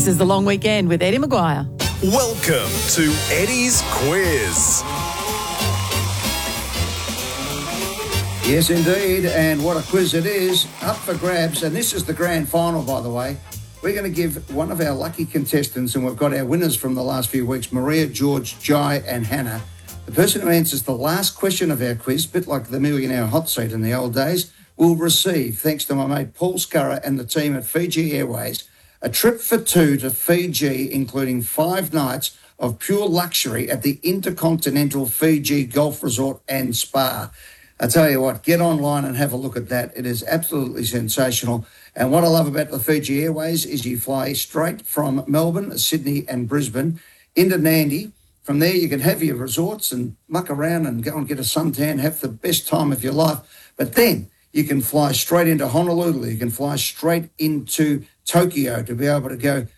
This is The Long Weekend with Eddie Maguire. Welcome to Eddie's Quiz. Yes, indeed, and what a quiz it is. Up for grabs, and this is the grand final, by the way. We're going to give one of our lucky contestants, and we've got our winners from the last few weeks, Maria, George, Jai and Hannah. The person who answers the last question of our quiz, a bit like the Millionaire Hot Seat in the old days, will receive, thanks to my mate Paul Scurra and the team at Fiji Airways, a trip for two to Fiji, including 5 nights of pure luxury at the Intercontinental Fiji Golf Resort and Spa. I tell you what, get online and have a look at that. It is absolutely sensational. And what I love about the Fiji Airways is you fly straight from Melbourne, Sydney and Brisbane into Nandi. From there, you can have your resorts and muck around and go and get a suntan, have the best time of your life. But then you can fly straight into Honolulu. You can fly straight into Tokyo to be able to go